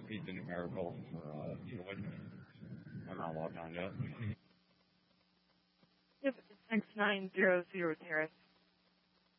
repeat the numerical for I'm not logged on yet. Yep, it's 6900 Terrace.